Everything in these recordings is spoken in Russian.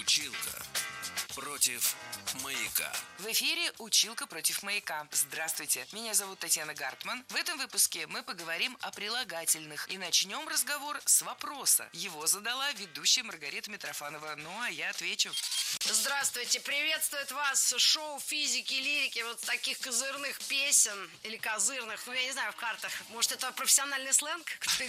Училка против маяка. В эфире «Училка против маяка». Здравствуйте, меня зовут Татьяна Гартман. В этом выпуске мы поговорим о прилагательных и начнем разговор с вопроса. Его задала ведущая Маргарита Митрофанова, ну а я отвечу. Здравствуйте, приветствует вас шоу физики и лирики, вот таких козырных песен или козырных, я не знаю, в картах. Может, это профессиональный сленг, кто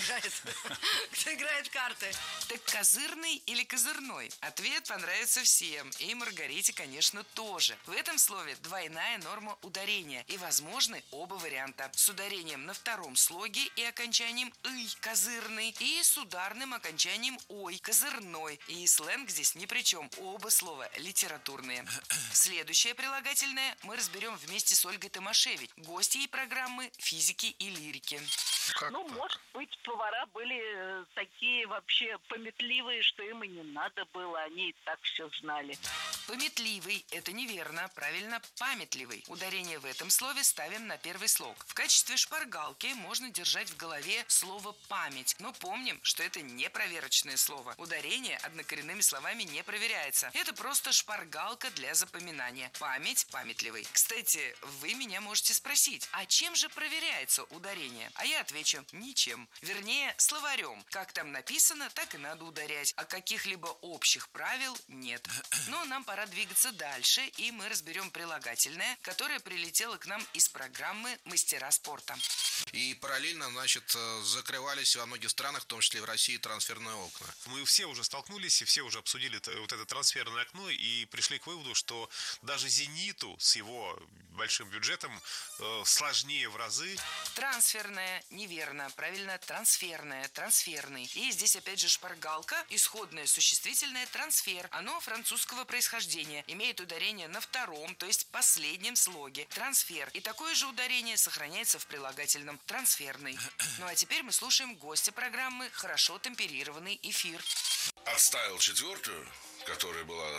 играет в карты? Так козырный или козырной? Ответ понравится всем, и Маргарите, конечно, тоже. В этом слове двойная норма ударения, и возможны оба варианта. С ударением на втором слоге и окончанием «ый» – козырный, и с ударным окончанием «ой» – козырной. И сленг здесь ни при чем, оба слова литературные. Следующее прилагательное мы разберем вместе с Ольгой Томашевич, гостьей программы «Физики и лирики». Может быть, повара были такие вообще пометливые, что им и не надо было, они и так все знали. Пометливый – это неверно, правильно памятливый. Ударение в этом слове ставим на первый слог. В качестве шпаргалки можно держать в голове слово «память», но помним, что это не проверочное слово. Ударение однокоренными словами не проверяется. Это просто шпаргалка для запоминания. Память – памятливый. Кстати, вы меня можете спросить, а чем же проверяется ударение? А я отвечу – ничем. Вернее, словарем. Как там написано, так и надо ударять. А каких-либо общих правил нет. Но нам пора двигаться дальше, и мы разберем прилагательное, которое прилетело к нам из программы «Мастера спорта». И параллельно, закрывались во многих странах, в том числе и в России, трансферные окна. Мы все уже столкнулись и все уже обсудили вот это трансферное окно и пришли к выводу, что даже «Зениту» с его большим бюджетом сложнее в разы. Трансферное неверно, правильно трансферное, трансферный. И здесь опять же шпаргалка, исходное существительное трансфер. Оно французского происхождения, имеет ударение на втором, то есть последнем слоге. Трансфер. И такое же ударение сохраняется в прилагательном трансферный. Ну а теперь мы слушаем гостя программы «Хорошо темперированный эфир». Отставил четвертую, которая была,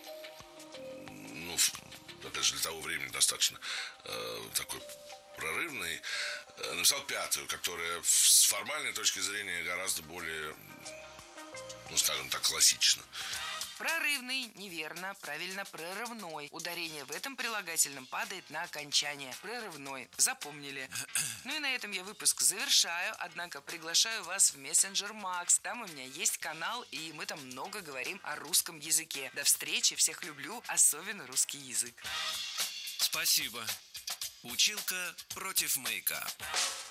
опять же, для того времени достаточно такой прорывной. Написал пятую, которая с формальной точки зрения гораздо более, скажем так, классична. Прорывный неверно, правильно прорывной. Ударение в этом прилагательном падает на окончание. Прорывной. Запомнили. Ну и на этом я выпуск завершаю. Однако приглашаю вас в мессенджер Макс. Там у меня есть канал, и мы там много говорим о русском языке. До встречи. Всех люблю. Особенно русский язык. Спасибо. Училка против маяка.